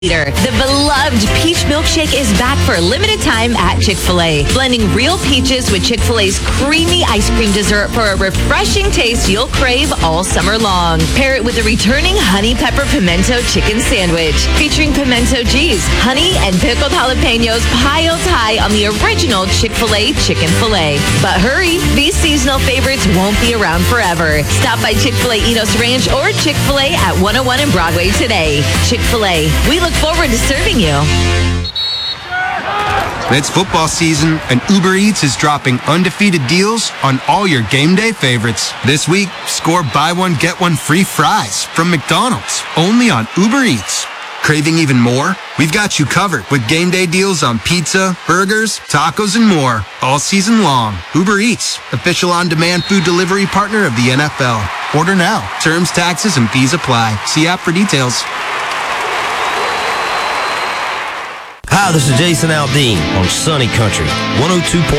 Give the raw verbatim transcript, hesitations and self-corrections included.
The beloved peach milkshake is back for a limited time at Chick-fil-A. Blending real peaches with Chick-fil-A's creamy ice cream dessert for a refreshing taste you'll crave all summer long. Pair it with a returning honey pepper pimento chicken sandwich featuring pimento cheese, honey, and pickled jalapenos piled high on the original Chick-fil-A chicken filet. But hurry, these seasonal favorites won't be around forever. Stop by Chick-fil-A Enos Ranch or Chick-fil-A at one oh one and Broadway today. Chick-fil-A, we look forward to serving you. It's football season, and Uber Eats is dropping undefeated deals on all your game day favorites. This week, score buy one, get one free fries from McDonald's, only on Uber Eats. Craving even more? We've got you covered with game day deals on pizza, burgers, tacos, and more all season long. Uber Eats, official on-demand food delivery partner of the N F L. Order now. Terms, taxes, and fees apply. See app for details. Hi, this is Jason Aldean on Sunny Country one oh two point